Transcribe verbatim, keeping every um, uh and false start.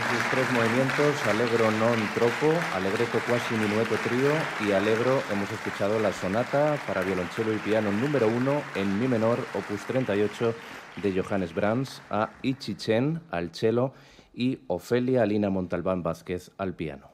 Sus tres movimientos, allegro non troppo, allegretto quasi minueto trío y allegro. Hemos escuchado la sonata para violonchelo y piano número uno en mi menor, opus treinta y ocho de Johannes Brahms, a Ichi Chen al cello y Ofelia Alina Montalbán Vázquez al piano.